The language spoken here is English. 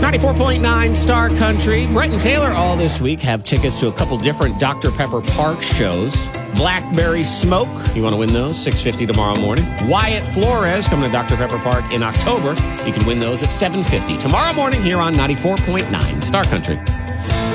94.9 Star Country. Brett and Taylor all this week have tickets to a couple different Dr. Pepper Park shows. Blackberry Smoke, you want to win those, $6.50 tomorrow morning. Wyatt Flores coming to Dr. Pepper Park in October. You can win those at $7.50 tomorrow morning here on 94.9 Star Country.